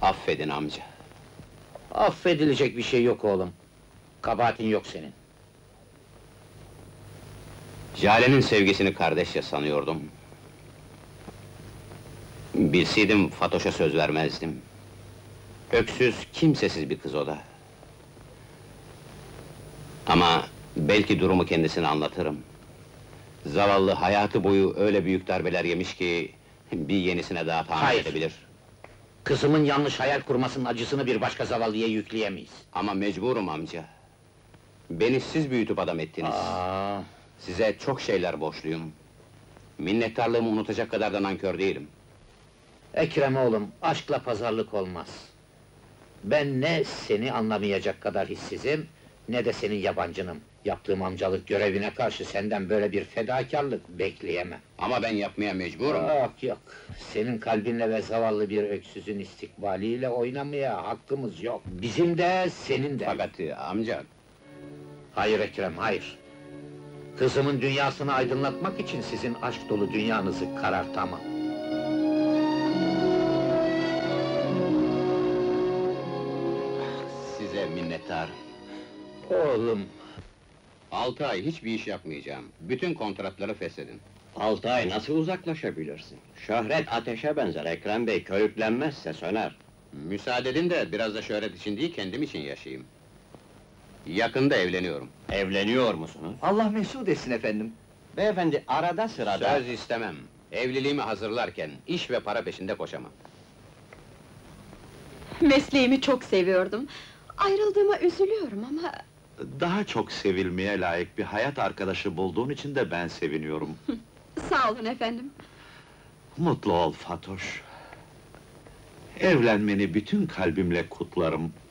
Affedin amca. Affedilecek bir şey yok oğlum. Kabahatin yok senin. Jale'nin sevgisini kardeşçe sanıyordum. Bilseydim Fatoş'a söz vermezdim. Öksüz, kimsesiz bir kız o da. Ama belki durumu kendisine anlatırım. Zavallı hayatı boyu öyle büyük darbeler yemiş ki... ...bir yenisine daha tahammül Hayır. edebilir. Kızımın yanlış hayal kurmasının acısını bir başka zavallıya yükleyemeyiz. Ama mecburum amca. Beni siz büyütüp adam ettiniz. Aa, Size çok şeyler borçluyum. Minnettarlığımı unutacak kadar da nankör değilim. Ekrem oğlum, aşkla pazarlık olmaz. Ben ne seni anlamayacak kadar hissizim, ne de senin yabancınım. Yaptığım amcalık görevine karşı senden böyle bir fedakarlık bekleyemem. Ama ben yapmaya mecburum. Yok yok, senin kalbinle ve zavallı bir öksüzün istikbaliyle oynamaya hakkımız yok. Bizim de, senin de. Fakat amca... Hayır Ekrem, hayır. Kızımın dünyasını aydınlatmak için sizin aşk dolu dünyanızı karartamam. Size minnettarım. Oğlum, 6 ay hiçbir iş yapmayacağım. Bütün kontratları feshedin. 6 ay nasıl uzaklaşabilirsin? Şöhret ateşe benzer, Ekrem Bey körüklenmezse söner. Müsaade edin de biraz da şöhret için değil, kendim için yaşayayım. Yakında evleniyorum. Evleniyor musunuz? Allah mesut etsin efendim. Beyefendi, arada sırada... Söz istemem. Evliliğimi hazırlarken iş ve para peşinde koşamam. Mesleğimi çok seviyordum. Ayrıldığıma üzülüyorum ama... Daha çok sevilmeye layık bir hayat arkadaşı bulduğun için de ben seviniyorum. Sağ olun efendim. Mutlu ol Fatoş. Evlenmeni bütün kalbimle kutlarım.